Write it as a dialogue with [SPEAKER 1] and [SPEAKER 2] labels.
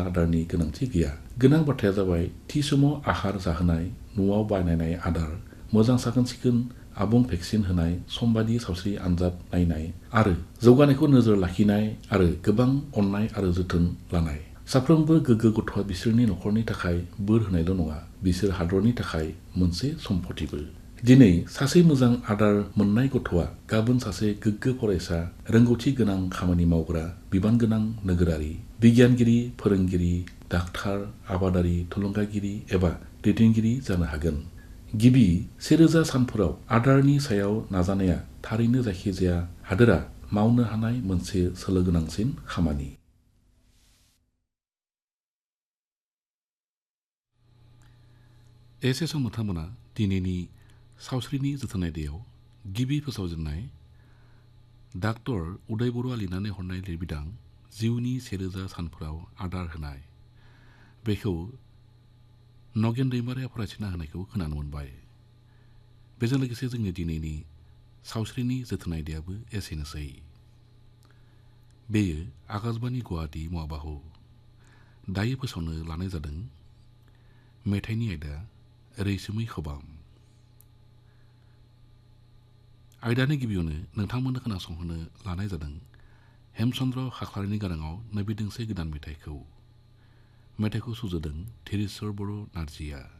[SPEAKER 1] आदारनि गोनांथि गैया। गोनां बाथ्राया जाबाय थि समाव आहार जाहोनाय, न'आव बानायनाय आदार, मोजां साखोन-सिखोन, आबुं भेक्सिन होनाय, समबादि सावस्रि आनजाद नायनाय आरो जौगानायखौ नोजोर लाखिनाय आरो गोबां अननाय आरो जोथोन लानाय। साफ्रोमबो गोग्गो गथ'आ बिसोरनि नखरनि थाखाय बोर होनायल' नङा, बिसोर हादरनि थाखाय मोनसे सम्पथिबो। दिनै सासे मोजां आदार मोननाय गथ'आ गाबोन सासे गोग्गो फरायसा, रोंगौथि गोनां खामानि मावग्रा, बिबान गोनां नोगोरारि, बिगियानगिरि, फोरोंगिरि, डाक्टार, आबादारि, थुलुंगागिरि एबा दैदेनगिरि जानो हागोन। गिबि 1000 सानफोराव आदारनि सायाव नाजानाया थारैनो जायखिजाया हादोरा मावनो हानाय मोनसे सोलोगोनांसिन खामानि। एस एस मोनथाममोना दिनैनि सावस्रिनि जोथोन आयदायाव गिबि फोसावजेननाय डाक्टर उदय बरुवा लिरनानै हरनाय लिरबिदां जिउनि 1000 सानफोराव आदार होनाय, बेखौ नगेन दैमारिया फरायथिना होनायखौ खोनानो मोनबाय। बेजों लोगोसे जोंनि दिनैनि सावस्रिनि जोथोन आयदायाबो एसेनोसै। बेयो आकाशबाणी गुवाहाटी मुवाबाहु। दायो फोसावनो लानाय जादों मेथाइनि आयदा रैसुमै खबाम। आयदानि गिबियावनो नोंथांमोननो खोनासंहोनो लानाय जादों हेमचन्द्र खाख्लारिनि गाराङाव नैबे दोंसे गोदान मेथाइखौ। मेथाइखौ सुजुदों धीरेश्वर बर' नार्जीआ।